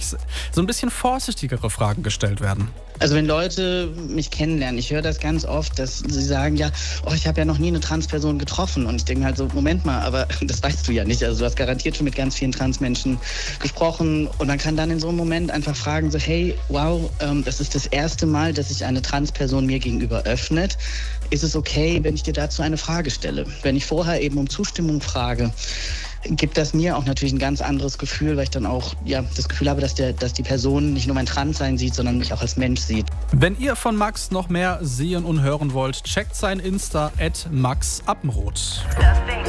dass so ein bisschen vorsichtigere Fragen gestellt werden? Also wenn Leute mich kennenlernen, ich höre das ganz oft, dass sie sagen, ja, oh, ich habe ja noch nie eine Transperson getroffen. Und ich denke halt so, Moment mal, aber das weißt du ja nicht. Also du hast garantiert schon mit ganz vielen Transmenschen gesprochen. Und man kann dann in so einem Moment einfach fragen, so hey, wow, das ist das erste Mal, dass sich eine Transperson mir gegenüber öffnet. Ist es okay, wenn ich dir dazu eine Frage stelle? Wenn ich vorher eben um Zustimmung frage, gibt das mir auch natürlich ein ganz anderes Gefühl, weil ich dann auch das Gefühl habe, dass die Person nicht nur mein Transsein sieht, sondern mich auch als Mensch sieht. Wenn ihr von Max noch mehr sehen und hören wollt, checkt sein Insta @maxappenroth.